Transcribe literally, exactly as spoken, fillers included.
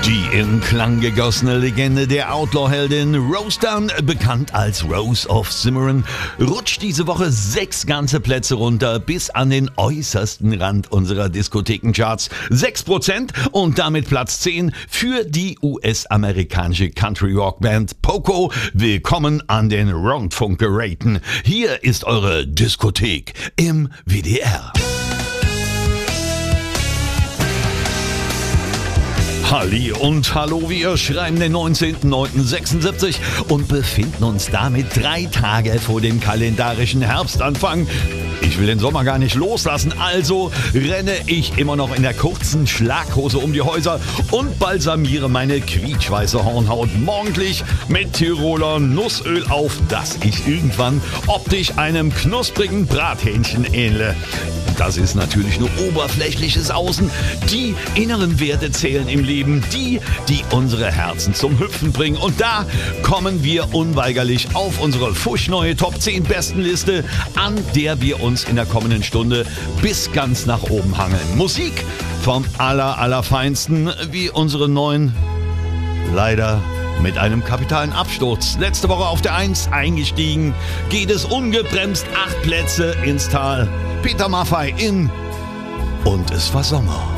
Die in Klang gegossene Legende der Outlaw-Heldin Rose Dunn, bekannt als Rose of Cimarron, rutscht diese Woche sechs ganze Plätze runter bis an den äußersten Rand unserer Diskothekencharts. Sechs Prozent und damit Platz zehn für die U S-amerikanische Country-Rock-Band Poco. Willkommen an den Rundfunkgeräten. Hier ist eure Diskothek im W D R. Halli und hallo, wir schreiben den neunzehnten neunten sechsundsiebzig und befinden uns damit drei Tage vor dem kalendarischen Herbstanfang. Ich will den Sommer gar nicht loslassen, also renne ich immer noch in der kurzen Schlaghose um die Häuser und balsamiere meine quietschweiße Hornhaut morgendlich mit Tiroler Nussöl auf, dass ich irgendwann optisch einem knusprigen Brathähnchen ähnle. Das ist natürlich nur oberflächliches Außen. Die inneren Werte zählen im Leben, die, die unsere Herzen zum Hüpfen bringen. Und da kommen wir unweigerlich auf unsere fuschneue Top zehn Bestenliste, an der wir uns in der kommenden Stunde bis ganz nach oben hangeln. Musik vom aller, allerfeinsten, wie unsere neuen, leider mit einem kapitalen Absturz. Letzte Woche auf der eins eingestiegen, geht es ungebremst acht Plätze ins Tal. Peter Maffay in Und es war Sommer.